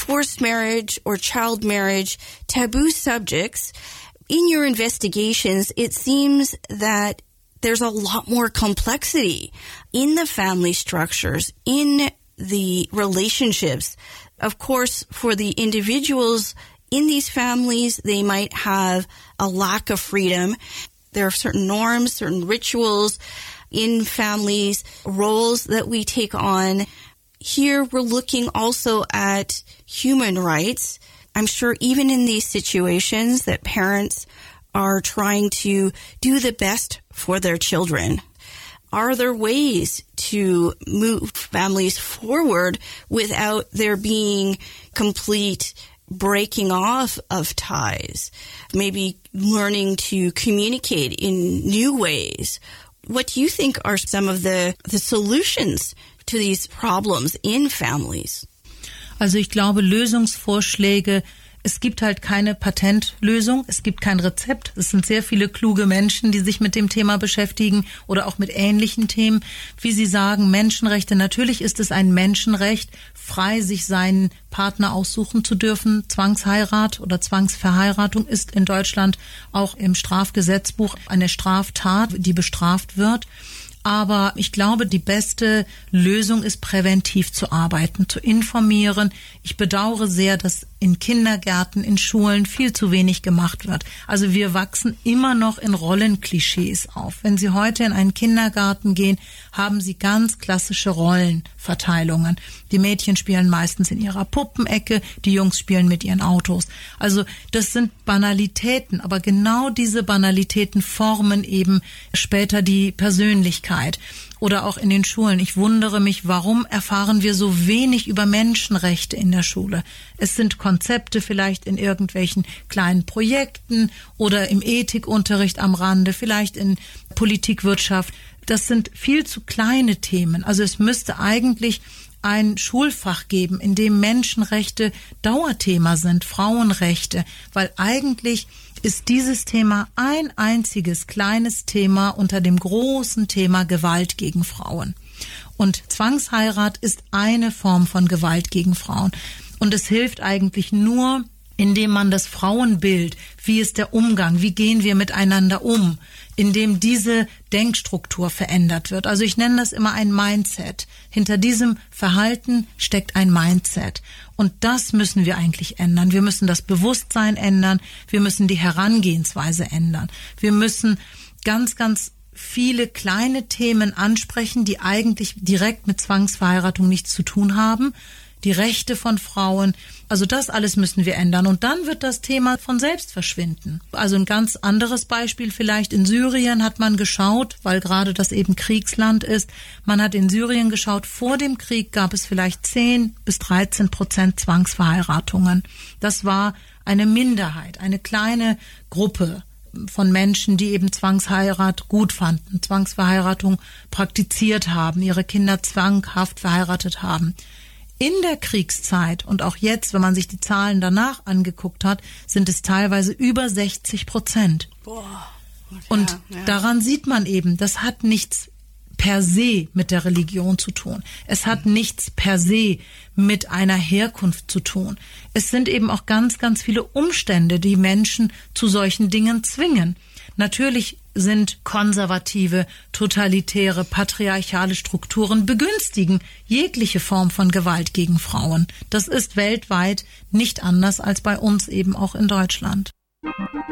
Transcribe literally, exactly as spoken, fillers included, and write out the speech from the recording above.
forced marriage or child marriage taboo subjects. In your investigations, it seems that there's a lot more complexity in the family structures, in the relationships. Of course, for the individuals in these families, they might have a lack of freedom. There are certain norms, certain rituals in families, roles that we take on. Here, we're looking also at human rights. I'm sure even in these situations that parents are trying to do the best for their children. Are there ways to move families forward without there being complete breaking off of ties? Maybe learning to communicate in new ways. What do you think are some of the, the solutions to these problems in families? Also ich glaube, Lösungsvorschläge, es gibt halt keine Patentlösung, es gibt kein Rezept. Es sind sehr viele kluge Menschen, die sich mit dem Thema beschäftigen oder auch mit ähnlichen Themen. Wie Sie sagen, Menschenrechte, natürlich ist es ein Menschenrecht, frei sich seinen Partner aussuchen zu dürfen. Zwangsheirat oder Zwangsverheiratung ist in Deutschland auch im Strafgesetzbuch eine Straftat, die bestraft wird. Aber ich glaube, die beste Lösung ist, präventiv zu arbeiten, zu informieren. Ich bedauere sehr, dass in Kindergärten, in Schulen viel zu wenig gemacht wird. Also wir wachsen immer noch in Rollenklischees auf. Wenn Sie heute in einen Kindergarten gehen, haben Sie ganz klassische Rollenverteilungen. Die Mädchen spielen meistens in ihrer Puppenecke, die Jungs spielen mit ihren Autos. Also das sind Banalitäten, aber genau diese Banalitäten formen eben später die Persönlichkeit. Oder auch in den Schulen. Ich wundere mich, warum erfahren wir so wenig über Menschenrechte in der Schule? Es sind Konzepte vielleicht in irgendwelchen kleinen Projekten oder im Ethikunterricht am Rande, vielleicht in Politikwirtschaft. Das sind viel zu kleine Themen. Also es müsste eigentlich ein Schulfach geben, in dem Menschenrechte Dauerthema sind, Frauenrechte, weil eigentlich ist dieses Thema ein einziges kleines Thema unter dem großen Thema Gewalt gegen Frauen. Und Zwangsheirat ist eine Form von Gewalt gegen Frauen. Und es hilft eigentlich nur, indem man das Frauenbild, wie ist der Umgang, wie gehen wir miteinander um, indem diese Denkstruktur verändert wird. Also ich nenne das immer ein Mindset. Hinter diesem Verhalten steckt ein Mindset. Und das müssen wir eigentlich ändern. Wir müssen das Bewusstsein ändern. Wir müssen die Herangehensweise ändern. Wir müssen ganz, ganz viele kleine Themen ansprechen, die eigentlich direkt mit Zwangsverheiratung nichts zu tun haben. Die Rechte von Frauen, also das alles müssen wir ändern. Und dann wird das Thema von selbst verschwinden. Also ein ganz anderes Beispiel vielleicht. In Syrien hat man geschaut, weil gerade das eben Kriegsland ist, man hat in Syrien geschaut, vor dem Krieg gab es vielleicht zehn bis dreizehn Prozent Zwangsverheiratungen. Das war eine Minderheit, eine kleine Gruppe von Menschen, die eben Zwangsheirat gut fanden, Zwangsverheiratung praktiziert haben, ihre Kinder zwanghaft verheiratet haben. In der Kriegszeit und auch jetzt, wenn man sich die Zahlen danach angeguckt hat, sind es teilweise über sechzig Prozent. Boah. Und ja, ja. daran sieht man eben, das hat nichts per se mit der Religion zu tun. Es hat nichts per se mit einer Herkunft zu tun. Es sind eben auch ganz, ganz viele Umstände, die Menschen zu solchen Dingen zwingen. Natürlich sind konservative, totalitäre, patriarchale Strukturen begünstigen jegliche Form von Gewalt gegen Frauen. Das ist weltweit nicht anders als bei uns eben auch in Deutschland.